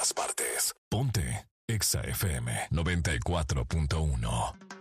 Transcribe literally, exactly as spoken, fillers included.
todas partes. Ponte Exa F M noventa y cuatro punto uno.